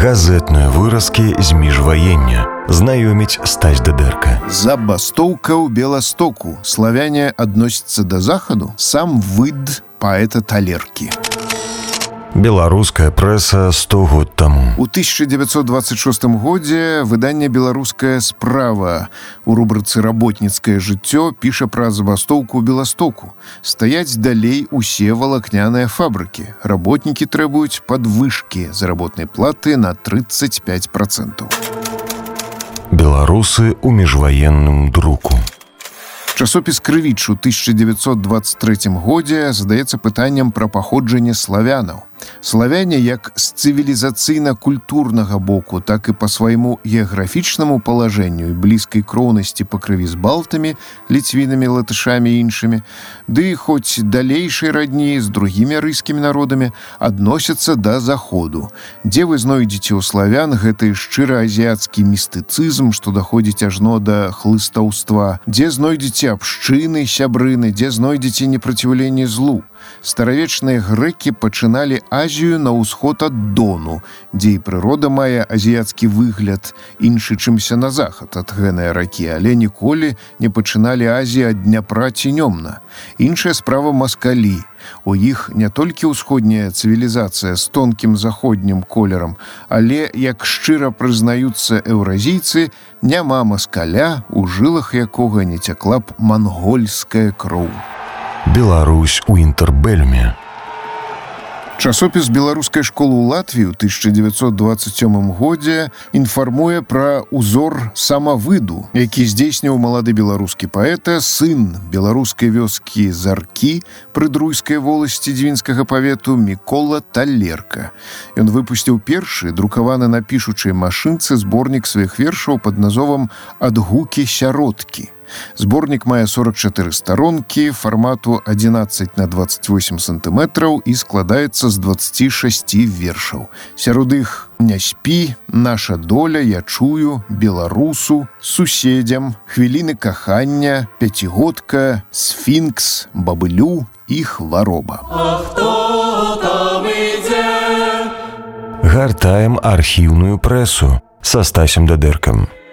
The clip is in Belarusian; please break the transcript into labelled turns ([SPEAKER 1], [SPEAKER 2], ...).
[SPEAKER 1] Газетныя выразкі з міжваення. Знаёміць Стась Дыдэрка.
[SPEAKER 2] Забастоўка ў Беластоку. Славяне адносяцца да захаду. Сам выд паэта Талеркі.
[SPEAKER 1] Беларуская прэса 100 год таму.
[SPEAKER 2] У 1926 годзе выданне «Беларуская справа» у рубрыцы «Работніцкае жыццё» піша пра забастоўку ў Беластоку. Стаяць далей усе валакняныя фабрыкі. Работнікі требуюць падвышкі заработнай платы на 35%.
[SPEAKER 1] Беларусы ў міжваенным друку.
[SPEAKER 2] Часопіс «Крывіч» у 1923 годзе задаецца пытаннем пра паходжанне славянаў. Славяне як з цывілізацыйна-культурнага боку, так і па свайму геаграфічнаму палажэнню і блізкай кроўнасці па крыві з балтамі, ліцвінамі, латышамі і іншымі, ды хоць далейшай радні з другімі арыйскімі народамі адносяцца да заходу. Дзе вы знойдзеце ў славян гэты шчыра азіяцкі містыцызм, што даходзіць ажно да хлыстаўства, дзе знойдзеце абшчыны, сябрыны, дзе знойдзеце непраціўленне злу. Старавечныя грэкі пачыналі Азію на ўсход ад Дону, дзе і прырода мае азіяцкі выгляд, іншы чымся на захад ад гэнай ракі, але ніколі не пачыналі Азію ад Дняпра ці Нёмна. Іншая справа маскалі. У іх не толькі ўсходняя цывілізацыя з тонкім заходнім колерам, але, як шчыра прызнаюцца еўразійцы, няма маскаля, у жылах якога не цякла б мангольская кроў.
[SPEAKER 1] Беларусь у інтэрбэльме.
[SPEAKER 2] Часопіс беларускай школы ў Латвіі ў 1927 годзе інфармуе пра ўзор самавыду, які здзейсніў малады беларускі паэта, сын беларускай вёскі Заркі пры Друйскай воласці Дзвінскага павету Мікола Талерка. Ён выпусціў першы, друкаваны на пішучай машынцы, зборнік сваіх вершаў пад назовам «Адгукі сяродкі». Зборнік мае 44 старонкі, фармату 11 на 28 сантыметраў і складаецца з 26 вершаў. Сярод іх «Не спі», «Наша доля», «Я чую», «Беларусу», «Суседзям», «Хвіліны кахання», «Пяцігодка», «Сфінкс», «Бабылю» і «Хвароба».
[SPEAKER 3] А хто там ідзе?
[SPEAKER 1] Гартаем архіўную прэсу са Стасем Дыдэркам.